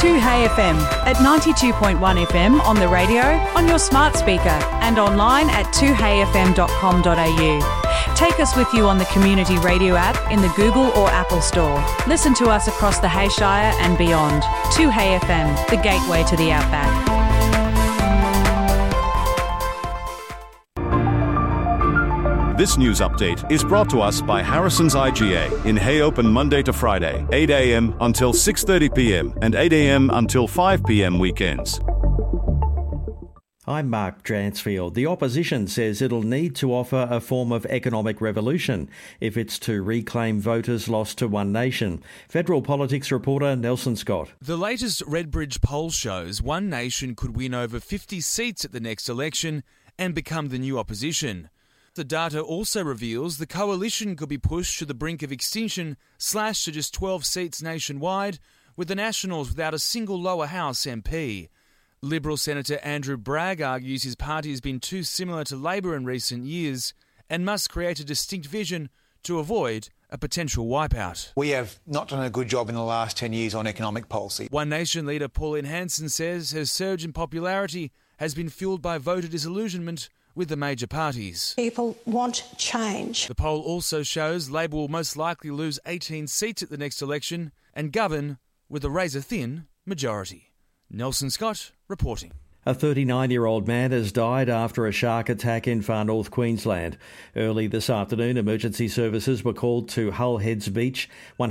2Hey FM at 92.1 FM on the radio, on your smart speaker and online at 2heyfm.com.au. Take us with you on the Community Radio app in the Google or Apple Store. Listen to us across the Hayshire and beyond. 2Hey FM, the gateway to the outback. This news update is brought to us by Harrison's IGA in Hay open Monday to Friday, 8 a.m. until 6:30 p.m. and 8 a.m. until 5 p.m. weekends. I'm Mark Dransfield. The opposition says it'll need to offer a form of economic revolution if it's to reclaim voters lost to One Nation. Federal politics reporter Nelson Scott. The latest Redbridge poll shows One Nation could win over 50 seats at the next election and become the new opposition. The data also reveals the coalition could be pushed to the brink of extinction, slashed to just 12 seats nationwide, with the Nationals without a single lower house MP. Liberal Senator Andrew Bragg argues his party has been too similar to Labor in recent years and must create a distinct vision to avoid a potential wipeout. We have not done a good job in the last 10 years on economic policy. One Nation leader Pauline Hanson says her surge in popularity has been fuelled by voter disillusionment with the major parties. People want change. The poll also shows Labor will most likely lose 18 seats at the next election and govern with a razor-thin majority. Nelson Scott reporting. A 39-year-old man has died after a shark attack in far north Queensland. Early this afternoon, emergency services were called to Hull Heads Beach,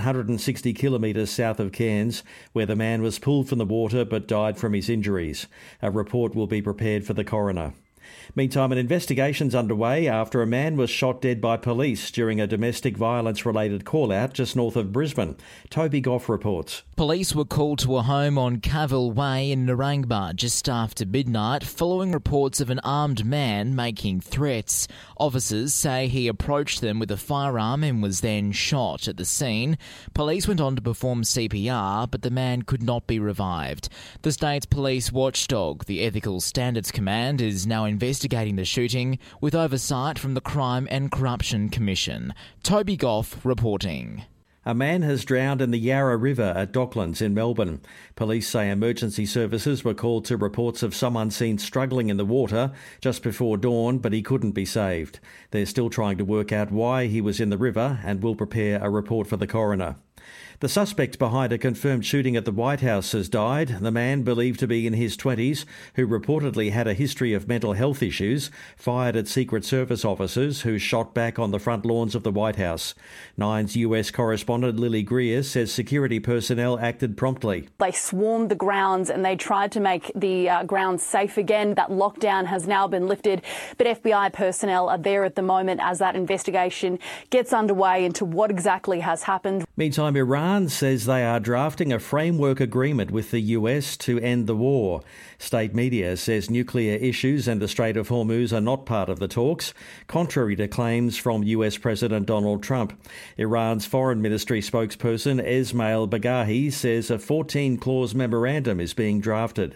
160 kilometres south of Cairns, where the man was pulled from the water but died from his injuries. A report will be prepared for the coroner. Meantime, an investigation's underway after a man was shot dead by police during a domestic violence-related call-out just north of Brisbane. Toby Goff reports. Police were called to a home on Cavill Way in Narangba just after midnight following reports of an armed man making threats. Officers say he approached them with a firearm and was then shot at the scene. Police went on to perform CPR, but the man could not be revived. The state's police watchdog, the Ethical Standards Command, is now investigating the shooting with oversight from the Crime and Corruption Commission. Toby Goff reporting. A man has drowned in the Yarra River at Docklands in Melbourne. Police say emergency services were called to reports of someone seen struggling in the water just before dawn, but he couldn't be saved. They're still trying to work out why he was in the river and will prepare a report for the coroner. The suspect behind a confirmed shooting at the White House has died. The man, believed to be in his 20s, who reportedly had a history of mental health issues, fired at Secret Service officers who shot back on the front lawns of the White House. Nine's US correspondent Lily Greer says security personnel acted promptly. They swarmed the grounds and they tried to make the grounds safe again. That lockdown has now been lifted, but FBI personnel are there at the moment as that investigation gets underway into what exactly has happened. Meantime, Iran says they are drafting a framework agreement with the US to end the war. State media says nuclear issues and the Strait of Hormuz are not part of the talks, contrary to claims from US President Donald Trump. Iran's Foreign Ministry spokesperson Esmail Bagahi says a 14-clause memorandum is being drafted.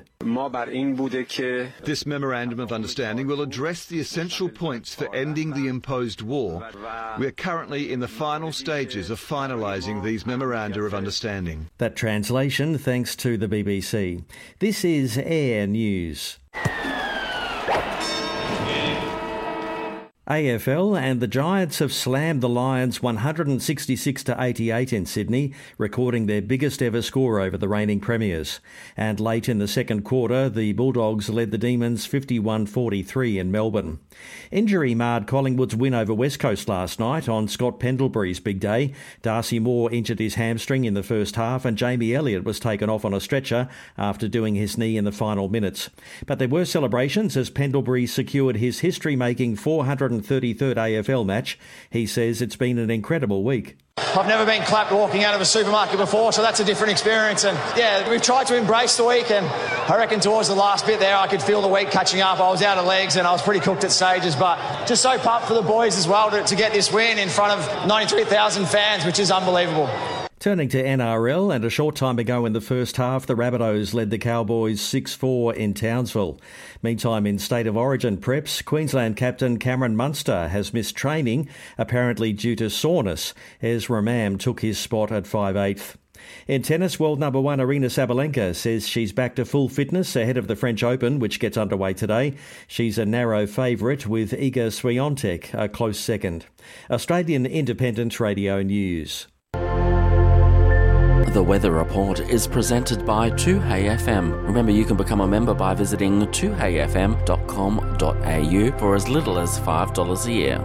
This memorandum of understanding will address the essential points for ending the imposed war. We are currently in the final stages of finalising these memoranda of understanding. That translation thanks to the BBC. This is Air News. AFL and the Giants have slammed the Lions 166-88 in Sydney, recording their biggest ever score over the reigning premiers. And late in the second quarter, the Bulldogs led the Demons 51-43 in Melbourne. Injury marred Collingwood's win over West Coast last night on Scott Pendlebury's big day. Darcy Moore injured his hamstring in the first half and Jamie Elliott was taken off on a stretcher after doing his knee in the final minutes. But there were celebrations as Pendlebury secured his history-making 433rd AFL match. He says it's been an incredible week. I've never been clapped walking out of a supermarket before, so that's a different experience. And yeah, we've tried to embrace the week, and I reckon towards the last bit there, I could feel the week catching up. I was out of legs and I was pretty cooked at stages, but just so pumped for the boys as well to get this win in front of 93,000 fans, which is unbelievable. Turning to NRL, and a short time ago in the first half, the Rabbitohs led the Cowboys 6-4 in Townsville. Meantime, in State of Origin preps, Queensland captain Cameron Munster has missed training, apparently due to soreness, as Ramam took his spot at 5/8. In tennis, world number one Aryna Sabalenka says she's back to full fitness ahead of the French Open, which gets underway today. She's a narrow favourite with Iga Swiatek a close second. Australian Independent Radio News. The Weather Report is presented by 2HeyFM. Remember, you can become a member by visiting 2heyfm.com.au for as little as $5 a year.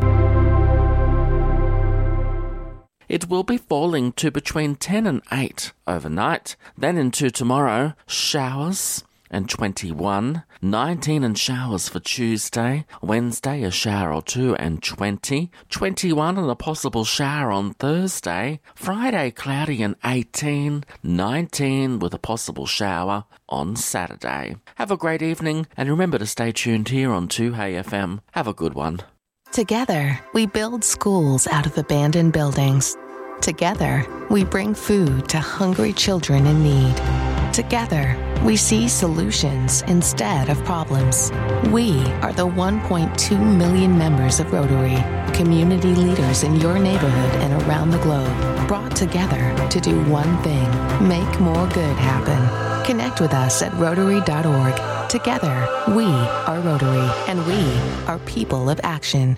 It will be falling to between 10 and 8 overnight. Then into tomorrow, showers and 21. 19 and showers for Tuesday. Wednesday, a shower or two and 20. 21 and a possible shower on Thursday. Friday, cloudy and 18. 19 with a possible shower on Saturday. Have a great evening and remember to stay tuned here on 2HeyFM. Have a good one. Together, we build schools out of abandoned buildings. Together, we bring food to hungry children in need. Together, we see solutions instead of problems. We are the 1.2 million members of Rotary, community leaders in your neighborhood and around the globe, brought together to do one thing: make more good happen. Connect with us at Rotary.org. Together, we are Rotary, and we are people of action.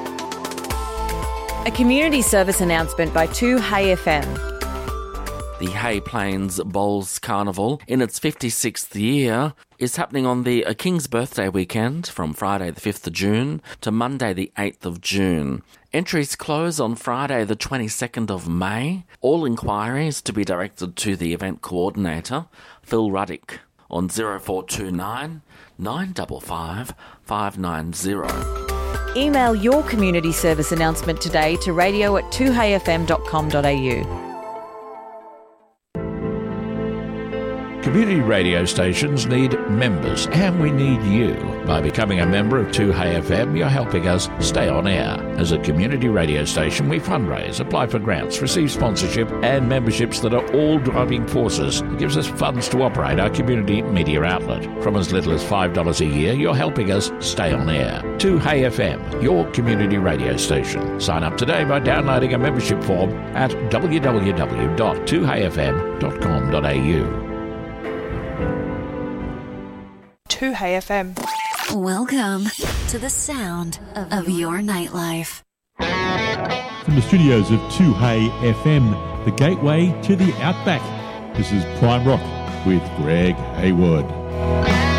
A community service announcement by 2HeyFM. The Hay Plains Bowls Carnival, in its 56th year, is happening on the King's Birthday weekend from Friday the 5th of June to Monday the 8th of June. Entries close on Friday the 22nd of May. All inquiries to be directed to the event coordinator, Phil Ruddick, on 0429 955 590. Email your community service announcement today to radio@2heyfm.com.au. Community radio stations need members, and we need you. By becoming a member of 2HeyFM, you're helping us stay on air. As a community radio station, we fundraise, apply for grants, receive sponsorship and memberships that are all driving forces. It gives us funds to operate our community media outlet. From as little as $5 a year, you're helping us stay on air. 2HeyFM, your community radio station. Sign up today by downloading a membership form at www.2heyfm.com.au. 2HeyFM. Welcome to the sound of your nightlife. From the studios of 2HeyFM, the gateway to the Outback, this is Prime Rock with Greg Hayward.